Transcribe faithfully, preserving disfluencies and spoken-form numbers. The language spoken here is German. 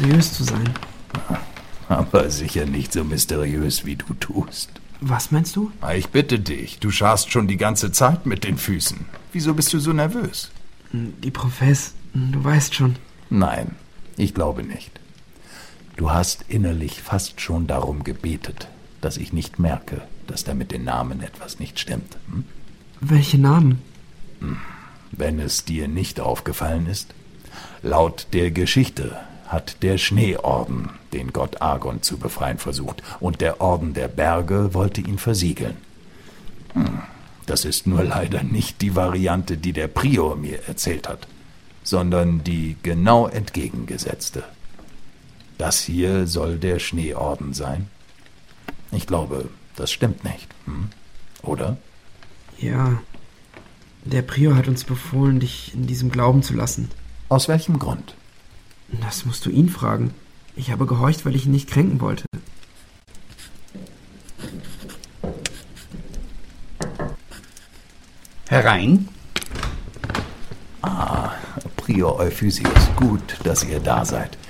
mysteriös zu sein. Aber sicher nicht so mysteriös, wie du tust. Was meinst du? Ich bitte dich, du scharst schon die ganze Zeit mit den Füßen. Wieso bist du so nervös? Die Profess, du weißt schon. Nein, ich glaube nicht. Du hast innerlich fast schon darum gebetet, dass ich nicht merke, dass da mit den Namen etwas nicht stimmt. Hm? Welche Namen? Wenn es dir nicht aufgefallen ist, laut der Geschichte hat der Schneeorden den Gott Agon zu befreien versucht und der Orden der Berge wollte ihn versiegeln. Hm, das ist nur leider nicht die Variante, die der Prior mir erzählt hat, sondern die genau entgegengesetzte. Das hier soll der Schneeorden sein? Ich glaube, das stimmt nicht, hm? Oder? Ja, der Prior hat uns befohlen, dich in diesem Glauben zu lassen. Aus welchem Grund? Das musst du ihn fragen. Ich habe gehorcht, weil ich ihn nicht kränken wollte. Herein. Ah, Prior Euphysius, gut, dass ihr da seid.